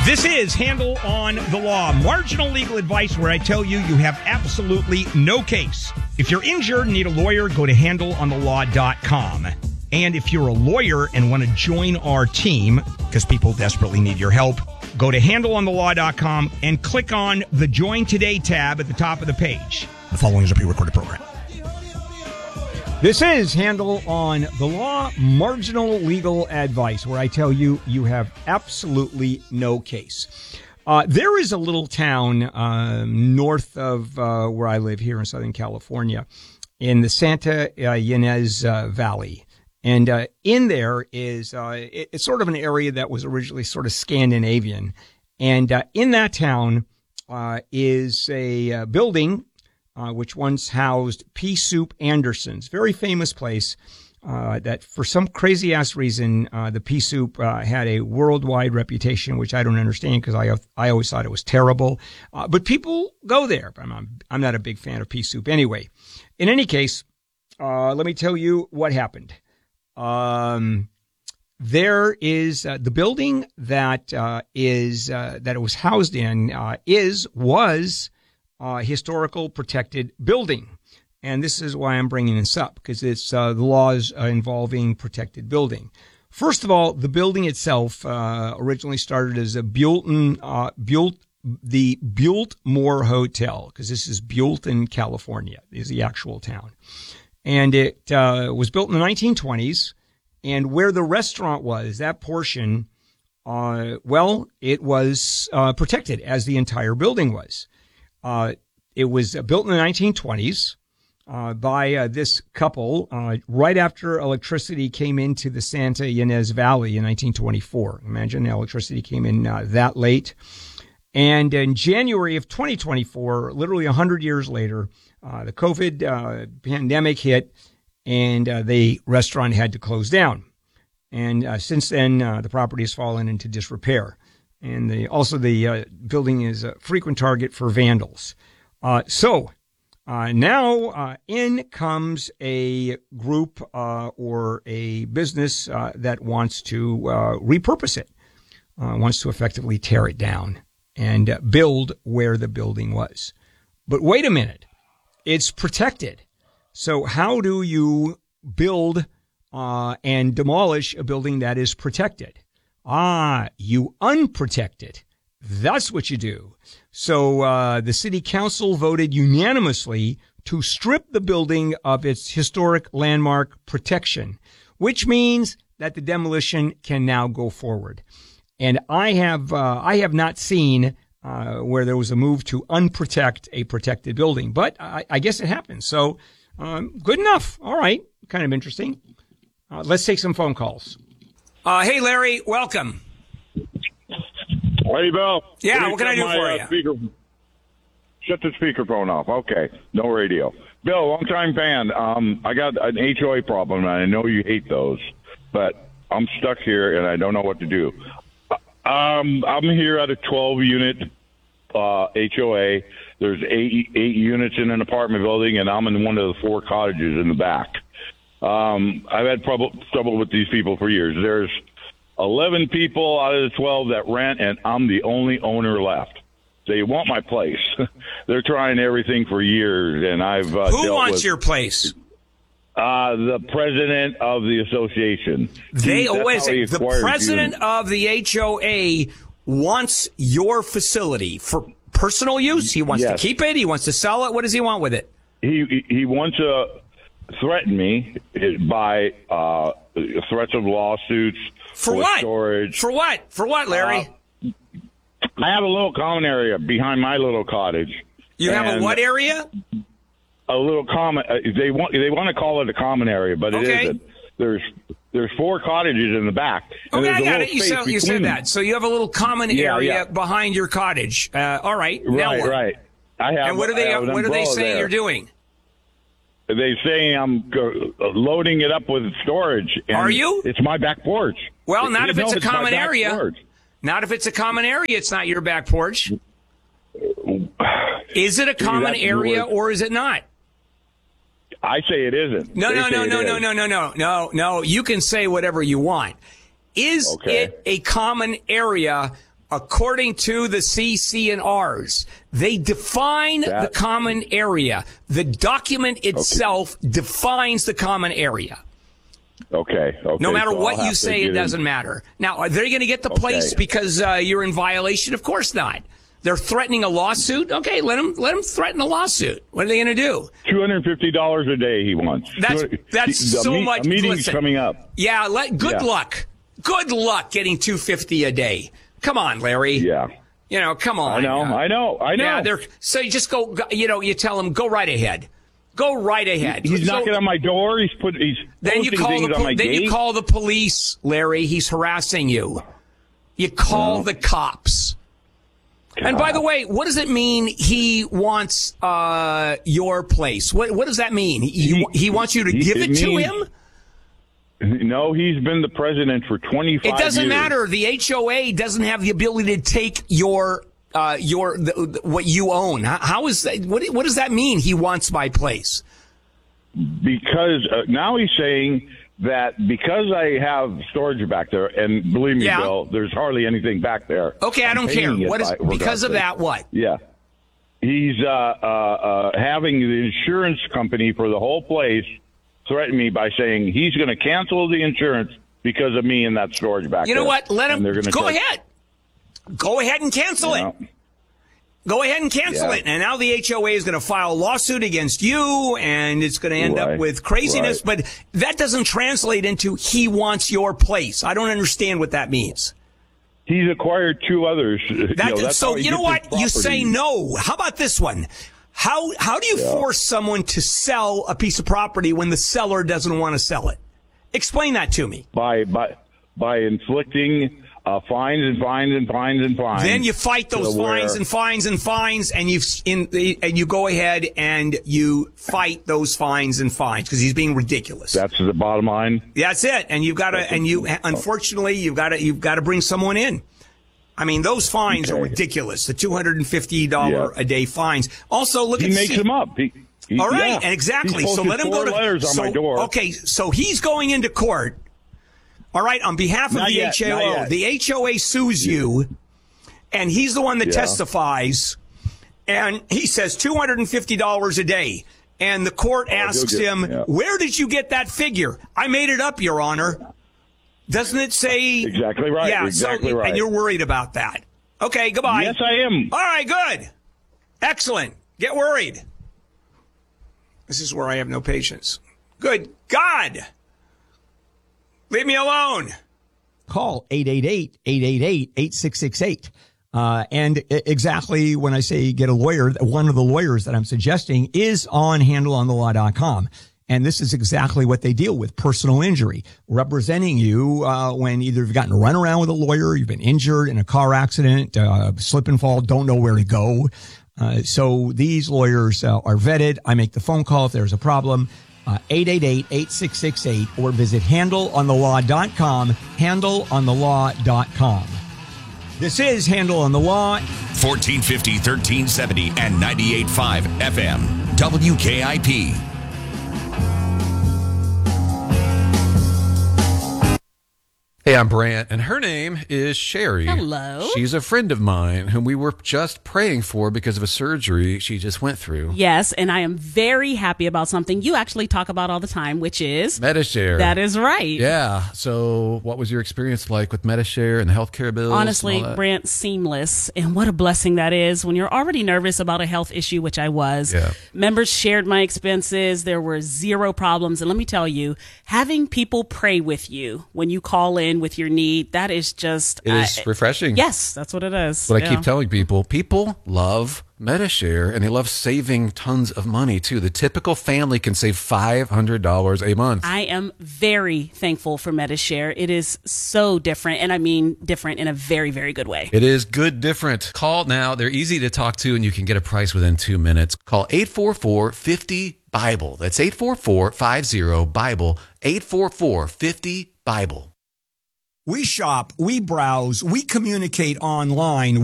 This is Handle on the Law, marginal legal advice where I tell you you have absolutely no case. If you're injured and need a lawyer, go to handleonthelaw.com. And if you're a lawyer and want to join our team, because people desperately need your help, go to handleonthelaw.com and click on the Join Today tab at the top of the page. The following is a pre-recorded program. This is Handle on the Law, marginal legal advice, where I tell you you have absolutely no case. There is a little town north of where I live here in Southern California in the Santa Ynez Valley. And in there is it's sort of an area that was originally sort of Scandinavian. And in that town is a building which once housed Pea Soup Anderson's, very famous place that for some crazy-ass reason, the Pea Soup had a worldwide reputation, which I don't understand because I always thought it was terrible. But people go there. I'm not a big fan of Pea Soup anyway. In any case, let me tell you what happened. There is the building that that it was housed in was historical protected building. And this is why I'm bringing this up, because it's the laws involving protected building. First of all, the building itself originally started as a the Biltmore Hotel, because this is Buellton, California, is the actual town. And it was built in the 1920s. And where the restaurant was, that portion, it was protected, as the entire building was. It was built in the 1920s by this couple right after electricity came into the Santa Ynez Valley in 1924. Imagine electricity came in that late. And in January of 2024, literally 100 years later, the COVID pandemic hit, and the restaurant had to close down. And since then, the property has fallen into disrepair. And the building is a frequent target for vandals. So now in comes a group or a business that wants to repurpose it, wants to effectively tear it down and build where the building was. But wait a minute, it's protected. So how do you build and demolish a building that is protected? You unprotect it. That's what you do. So the city council voted unanimously to strip the building of its historic landmark protection, which means that the demolition can now go forward. And I have not seen where there was a move to unprotect a protected building, but I guess it happens. So good enough. All right. Kind of interesting. Let's take some phone calls. Hey, Larry, welcome. Hey, Bill. Yeah, what can I do for you? Shut the speakerphone off. Okay, no radio. Bill, long-time fan. I got an HOA problem, and I know you hate those, but I'm stuck here, and I don't know what to do. I'm here at a 12-unit HOA. There's eight units in an apartment building, and I'm in one of the 4 cottages in the back. I've had trouble with these people for years. There's 11 people out of the 12 that rent, and I'm the only owner left. They want my place. They're trying everything for years, and I've Who wants your place? The president of the association. The president of the HOA wants your facility for personal use? He wants to keep it? He wants to sell it? What does he want with it? He wants to threaten me by threats of lawsuits. For what? Storage. For what? For what, Larry? I have a little common area behind my little cottage. You have a what area? A little common. They want to call it a common area, but it isn't. There's 4 cottages in the back. Okay, I got it. You said that. So you have a little common area behind your cottage. All right. Now what? Right. I have. And what are they saying you're doing? They're saying I'm loading it up with storage. And are you? It's my back porch. Well, not if it's a common area. Not if it's a common area. It's not your back porch. Is it a common area or is it not? I say it isn't. No. You can say whatever you want. Is it a common area According to the CC&Rs, they define the common area. The document itself defines the common area. Okay. No matter so what you say, it doesn't matter. Now, are they going to get the place because you're in violation? Of course not. They're threatening a lawsuit. Okay, let them threaten a lawsuit. What are they going to do? $250 a day he wants. That's so much. A meeting's coming up. Yeah, good luck. Good luck getting $250 a day. Come on, Larry. Yeah. Come on. I know. Yeah, so you just go, you tell them, go right ahead. Go right ahead. He's knocking on my door. He's then you call things on my gate. You call the police, Larry. He's harassing you. You call the cops. God. And by the way, what does it mean he wants your place? What does that mean? He wants you to give it to him? No, he's been the president for 25 years. It doesn't matter. The HOA doesn't have the ability to take what you own. How is that? What does that mean? He wants my place because now he's saying that because I have storage back there, and believe me, Bill, there's hardly anything back there. Okay, I don't care. What is because of that? What? Yeah, he's having the insurance company for the whole place threaten me by saying he's going to cancel the insurance because of me in that storage back there. You know what? Let him go ahead. Go ahead and cancel it. Go ahead and cancel it. And now the HOA is going to file a lawsuit against you, and it's going to end up with craziness. Right. But that doesn't translate into he wants your place. I don't understand what that means. He's acquired 2 others. So you know what? You say no. How about this one? How do you force someone to sell a piece of property when the seller doesn't want to sell it? Explain that to me. By inflicting fines and fines and fines and fines. Then you fight those fines and fines and fines, and you go ahead and you fight those fines and fines because he's being ridiculous. That's the bottom line. That's it. And unfortunately you've got to bring someone in. I mean, those fines are ridiculous. The $250 a day fines. Also, look, he makes them up. All right, and exactly. So let him go to letters on my door. Okay, so he's going into court. All right, on behalf of the HOA. The HOA sues you, and he's the one that testifies, and he says $250 a day. And the court asks him, where did you get that figure? I made it up, Your Honor. Doesn't it say? Exactly right. Yeah, exactly right. And you're worried about that. Okay, goodbye. Yes, I am. All right, good. Excellent. Get worried. This is where I have no patience. Good God. Leave me alone. Call 888-888-8668. And exactly when I say get a lawyer, one of the lawyers that I'm suggesting is on handleonthelaw.com. And this is exactly what they deal with, personal injury, representing you when either you've gotten run around with a lawyer, you've been injured in a car accident, slip and fall, don't know where to go. So these lawyers are vetted. I make the phone call if there's a problem, 888-8668, or visit handleonthelaw.com, handleonthelaw.com. This is Handle on the Law. 1450, 1370, and 98.5 FM, WKIP. Hey, I'm Brant, and her name is Sherry. Hello. She's a friend of mine whom we were just praying for because of a surgery she just went through. Yes, and I am very happy about something you actually talk about all the time, which is Medi-Share. That is right. Yeah. So what was your experience like with Medi-Share and the healthcare bills? Honestly, Brant, seamless. And what a blessing that is when you're already nervous about a health issue, which I was. Yeah. Members shared my expenses. There were 0 problems. And let me tell you, having people pray with you when you call in with your need, that is just it is refreshing. Yes, that's what it is. What I keep telling people love Medi-Share, and they love saving tons of money too. The typical family can save $500 a month. I am very thankful for Medi-Share. It is so different, and I mean different in a very, very good way. It is good different. Call now. They're easy to talk to, and you can get a price within 2 minutes. Call 844-50-BIBLE. That's 844-50-BIBLE, 844-50-BIBLE. We shop, we browse, we communicate online.